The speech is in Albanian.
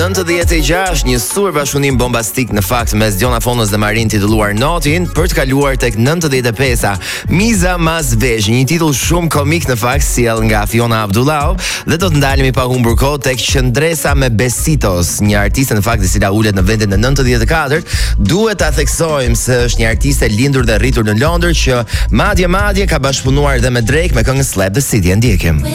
96, një super bashkëpunim bombastik në fakt mes Diona Fonës dhe Marin titulluar Notin për të kaluar tek 95-a Miza Mas Vesh, një titull shumë komik në fakt sjell nga Fiona Abdullau dhe do të ndalemi pa humbur kohë tek Qendresa me Besitos, një artiste në fakt e cila ulet në vendin e 94. Duhet ta theksojmë se është një artiste lindur dhe rritur në Londër që madje ka bashkëpunuar edhe me Drake me këngën Slap the City. Ndjekim.